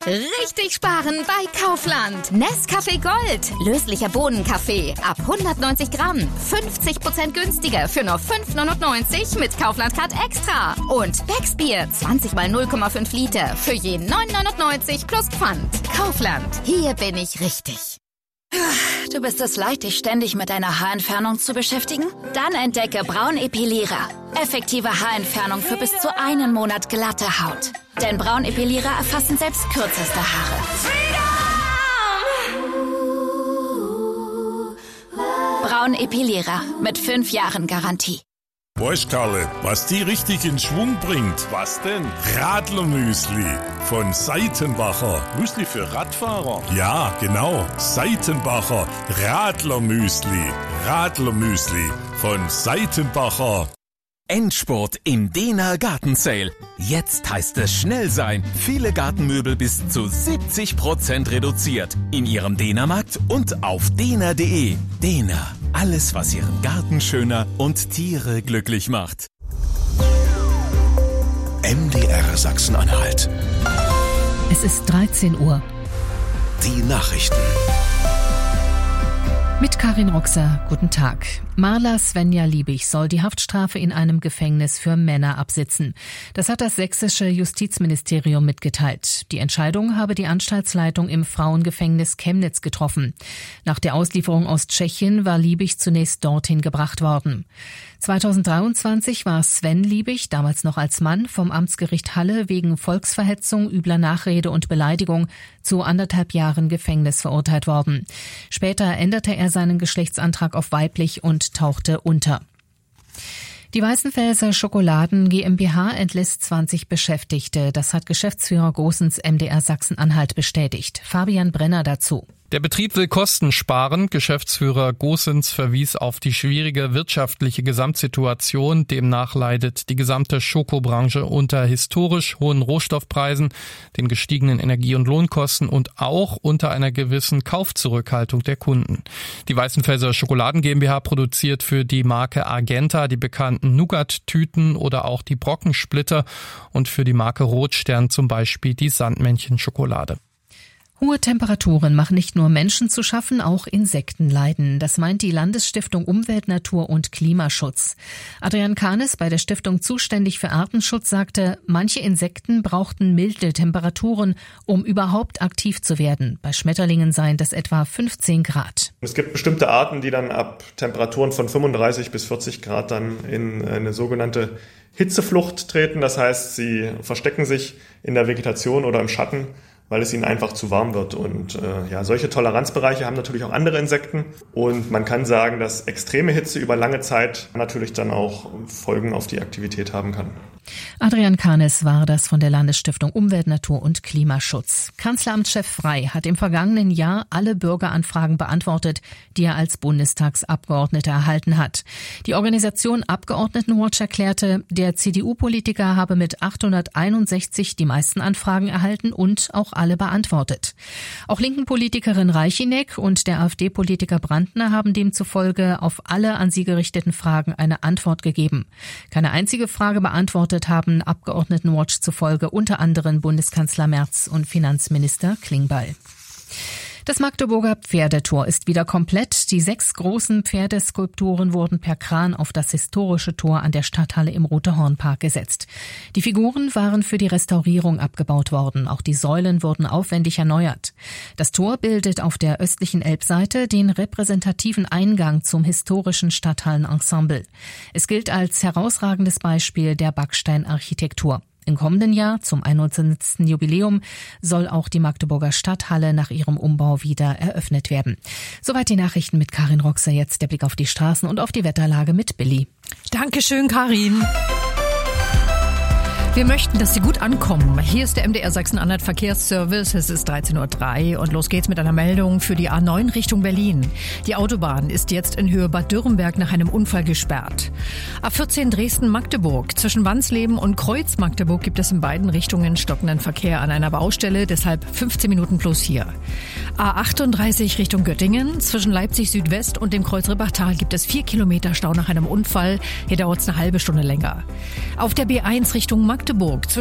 Richtig sparen bei Kaufland. Nescafé Gold. Löslicher Bohnenkaffee. Ab 190 Gramm. 50% günstiger für nur 5,99 mit Kaufland Card Extra. Und Becksbier. 20 mal 0,5 Liter. Für je 9,99 plus Pfand. Kaufland. Hier bin ich richtig. Du bist es leid, dich ständig mit deiner Haarentfernung zu beschäftigen? Dann entdecke Braunepilierer. Effektive Haarentfernung für bis zu 1 Monat glatte Haut. Denn Braunepilierer erfassen selbst kürzeste Haare. Braunepilierer mit 5 Jahren Garantie. Weißt, Karle, was die richtig in Schwung bringt? Was denn? Radlermüsli von Seitenbacher. Müsli für Radfahrer? Ja, genau. Seitenbacher Radlermüsli. Radlermüsli von Seitenbacher. Endspurt im Dehner Gartensale. Jetzt heißt es schnell sein. Viele Gartenmöbel bis zu 70% reduziert. In Ihrem Dehnermarkt und auf dehner.de. Dehner. Alles, was Ihren Garten schöner und Tiere glücklich macht. MDR Sachsen-Anhalt. Es ist 13 Uhr. Die Nachrichten. Mit Karin Roxer, guten Tag. Marla Svenja Liebig soll die Haftstrafe in einem Gefängnis für Männer absitzen. Das hat das sächsische Justizministerium mitgeteilt. Die Entscheidung habe die Anstaltsleitung im Frauengefängnis Chemnitz getroffen. Nach der Auslieferung aus Tschechien war Liebig zunächst dorthin gebracht worden. 2023 war Sven Liebig, damals noch als Mann, vom Amtsgericht Halle wegen Volksverhetzung, übler Nachrede und Beleidigung zu 1,5 Jahren Gefängnis verurteilt worden. Später änderte er seinen Geschlechtsantrag auf weiblich und tauchte unter. Die Weißenfelser Schokoladen GmbH entlässt 20 Beschäftigte. Das hat Geschäftsführer Goossens MDR Sachsen-Anhalt bestätigt. Fabian Brenner dazu. Der Betrieb will Kosten sparen. Geschäftsführer Goossens verwies auf die schwierige wirtschaftliche Gesamtsituation. Demnach leidet die gesamte Schokobranche unter historisch hohen Rohstoffpreisen, den gestiegenen Energie- und Lohnkosten und auch unter einer gewissen Kaufzurückhaltung der Kunden. Die Weißenfelser Schokoladen GmbH produziert für die Marke Argenta die bekannten Nougat-Tüten oder auch die Brockensplitter und für die Marke Rotstern zum Beispiel die Sandmännchen-Schokolade. Hohe Temperaturen machen nicht nur Menschen zu schaffen, auch Insekten leiden. Das meint die Landesstiftung Umwelt, Natur und Klimaschutz. Adrian Kahnes, bei der Stiftung zuständig für Artenschutz, sagte, manche Insekten brauchten milde Temperaturen, um überhaupt aktiv zu werden. Bei Schmetterlingen seien das etwa 15 Grad. Es gibt bestimmte Arten, die dann ab Temperaturen von 35 bis 40 Grad dann in eine sogenannte Hitzeflucht treten. Das heißt, sie verstecken sich in der Vegetation oder im Schatten, weil es ihnen einfach zu warm wird. Und solche Toleranzbereiche haben natürlich auch andere Insekten. Und man kann sagen, dass extreme Hitze über lange Zeit natürlich dann auch Folgen auf die Aktivität haben kann. Adrian Kahnes war das von der Landesstiftung Umwelt, Natur und Klimaschutz. Kanzleramtschef Frey hat im vergangenen Jahr alle Bürgeranfragen beantwortet, die er als Bundestagsabgeordneter erhalten hat. Die Organisation Abgeordnetenwatch erklärte, der CDU-Politiker habe mit 861 die meisten Anfragen erhalten und auch alle beantwortet. Auch linken Politikerin Reichinek und der AfD-Politiker Brandner haben demzufolge auf alle an sie gerichteten Fragen eine Antwort gegeben. Keine einzige Frage beantwortet haben Abgeordnetenwatch zufolge unter anderem Bundeskanzler Merz und Finanzminister Klingbeil. Das Magdeburger Pferdetor ist wieder komplett. Die 6 großen Pferdeskulpturen wurden per Kran auf das historische Tor an der Stadthalle im Rote-Horn-Park gesetzt. Die Figuren waren für die Restaurierung abgebaut worden. Auch die Säulen wurden aufwendig erneuert. Das Tor bildet auf der östlichen Elbseite den repräsentativen Eingang zum historischen Stadthallenensemble. Es gilt als herausragendes Beispiel der Backsteinarchitektur. Im kommenden Jahr, zum 100. Jubiläum, soll auch die Magdeburger Stadthalle nach ihrem Umbau wieder eröffnet werden. Soweit die Nachrichten mit Karin Roxer. Jetzt der Blick auf die Straßen und auf die Wetterlage mit Billy. Dankeschön, Karin. Wir möchten, dass Sie gut ankommen. Hier ist der MDR Sachsen-Anhalt Verkehrsservice. Es ist 13.03 Uhr und los geht's mit einer Meldung für die A9 Richtung Berlin. Die Autobahn ist jetzt in Höhe Bad Dürrenberg nach einem Unfall gesperrt. A14 Dresden-Magdeburg. Zwischen Wansleben und Kreuz-Magdeburg gibt es in beiden Richtungen stockenden Verkehr an einer Baustelle. Deshalb 15 Minuten plus hier. A38 Richtung Göttingen. Zwischen Leipzig Südwest und dem Kreuz Ribbachtal gibt es 4 Kilometer Stau nach einem Unfall. Hier dauert es eine halbe Stunde länger. Auf der B1 Richtung Magdeburg